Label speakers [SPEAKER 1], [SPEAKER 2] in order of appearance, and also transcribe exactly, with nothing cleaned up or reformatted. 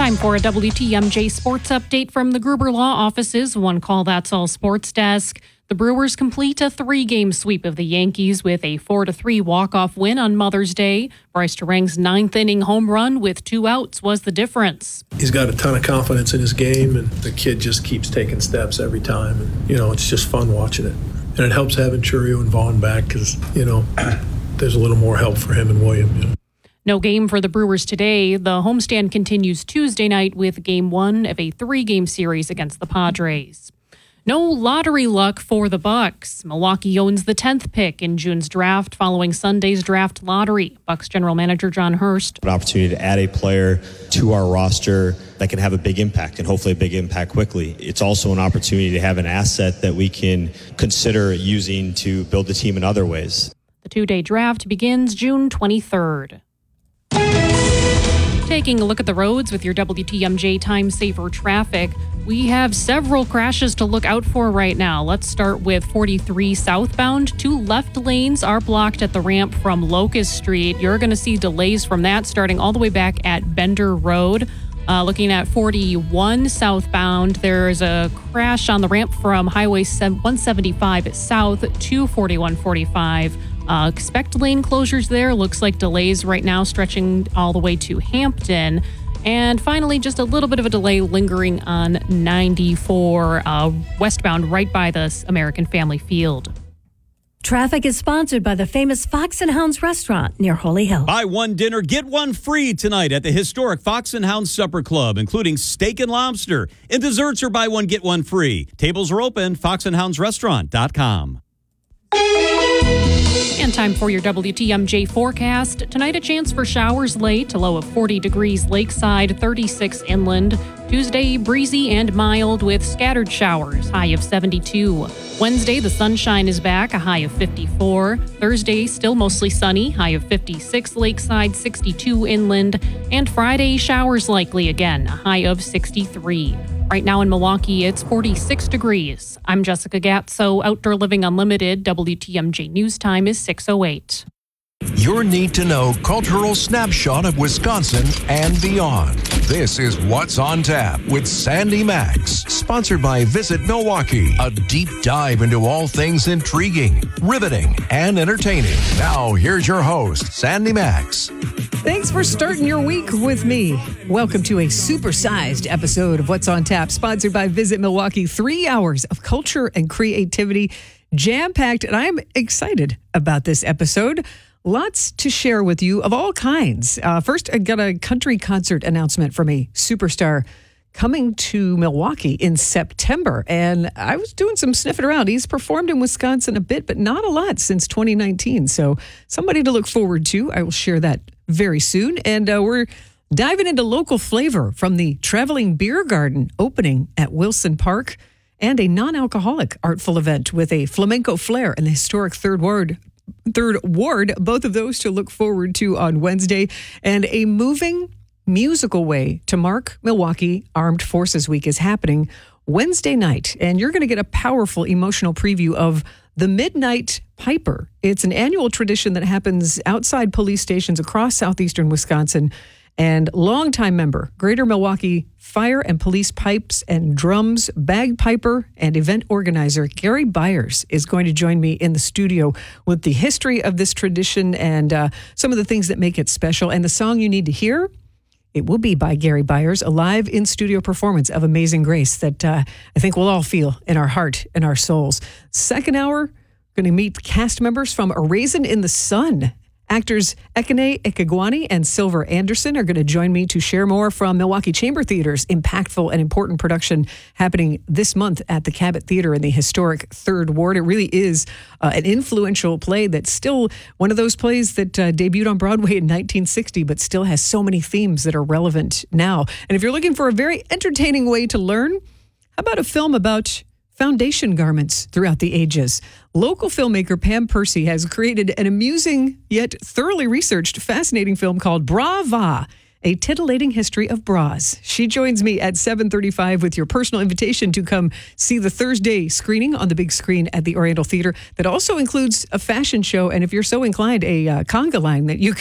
[SPEAKER 1] Time for a W T M J sports update from the Gruber Law Office's One Call That's All sports desk. The Brewers complete a three-game sweep of the Yankees with a four to three walk-off win on Mother's Day. Bryce Terang's ninth-inning home run with two outs was the difference.
[SPEAKER 2] He's got a ton of confidence in his game, and the kid just keeps taking steps every time. And, you know, it's just fun watching it. And it helps having Chourio and Vaughn back because, you know, there's a little more help for him and William, you know.
[SPEAKER 1] No game for the Brewers today. The homestand continues Tuesday night with game one of a three-game series against the Padres. No lottery luck for the Bucks. Milwaukee owns the tenth pick in June's draft following Sunday's draft lottery. Bucks general manager John Hurst.
[SPEAKER 3] An opportunity to add a player to our roster that can have a big impact and hopefully a big impact quickly. It's also an opportunity to have an asset that we can consider using to build the team in other ways.
[SPEAKER 1] The two-day draft begins June twenty-third. Taking a look at the roads with your W T M J Time Saver traffic, we have several crashes to look out for right now. Let's start with forty-three southbound. Two left lanes are blocked at the ramp from Locust Street. You're going to see delays from that starting all the way back at Bender Road. Uh, looking at forty-one southbound, there's a crash on the ramp from Highway one seventy-five south to forty-one forty-five. Uh, expect lane closures there. Looks like delays right now stretching all the way to Hampton. And finally, just a little bit of a delay lingering on ninety-four uh, westbound right by the American Family Field.
[SPEAKER 4] Traffic is sponsored by the famous Fox and Hounds restaurant near Holy Hill.
[SPEAKER 5] Buy one dinner, get one free tonight at the historic Fox and Hounds Supper Club, including steak and lobster. And desserts are buy one, get one free. Tables are open, fox and hounds restaurant dot com.
[SPEAKER 1] And time for your W T M J forecast. Tonight, a chance for showers late, a low of forty degrees lakeside, thirty-six inland. Tuesday, breezy and mild with scattered showers, high of seventy-two. Wednesday, the sunshine is back, a high of fifty-four. Thursday, still mostly sunny, high of fifty-six lakeside, sixty-two inland. And Friday, showers likely again, a high of sixty-three. Right now in Milwaukee, it's forty-six degrees. I'm Jessica Gatso, Outdoor Living Unlimited. W T M J News Time is six oh eight.
[SPEAKER 6] Your need-to-know cultural snapshot of Wisconsin and beyond. This is What's on Tap with Sandy Max, sponsored by Visit Milwaukee. A deep dive into all things intriguing, riveting, and entertaining. Now, here's your host, Sandy Max.
[SPEAKER 7] Thanks for starting your week with me. Welcome to a supersized episode of What's on Tap, sponsored by Visit Milwaukee. Three hours of culture and creativity, jam-packed, and I'm excited about this episode. Lots to share with you of all kinds. Uh, first, I got a country concert announcement from a superstar coming to Milwaukee in September. And I was doing some sniffing around. He's performed in Wisconsin a bit, but not a lot since twenty nineteen. So somebody to look forward to. I will share that very soon. And uh, we're diving into local flavor from the Traveling Beer Garden opening at Wilson Park and a non-alcoholic artful event with a flamenco flair in the historic Third Ward Third Ward, both of those to look forward to on Wednesday, and a moving musical way to mark Milwaukee Armed Forces Week is happening Wednesday night, and you're going to get a powerful emotional preview of the Midnight Piper. It's an annual tradition that happens outside police stations across southeastern Wisconsin, and longtime member, Greater Milwaukee Fire and Police Pipes and Drums bagpiper and event organizer Gary Byers is going to join me in the studio with the history of this tradition and uh, some of the things that make it special. And the song you need to hear, it will be by Gary Byers, a live in-studio performance of Amazing Grace that uh, I think we'll all feel in our heart and our souls. Second hour, going to meet cast members from A Raisin in the Sun. Actors Ekene Ekegwani and Silver Anderson are going to join me to share more from Milwaukee Chamber Theater's impactful and important production happening this month at the Cabot Theater in the historic Third Ward. It really is uh, an influential play that's still one of those plays that uh, debuted on Broadway in nineteen sixty, but still has so many themes that are relevant now. And if you're looking for a very entertaining way to learn, how about a film about foundation garments throughout the ages? Local filmmaker Pam Percy has created an amusing yet thoroughly researched, fascinating film called Brava, a titillating history of bras. She joins me at seven thirty-five with your personal invitation to come see the Thursday screening on the big screen at the Oriental Theater that also includes a fashion show, and if you're so inclined, a uh, conga line that you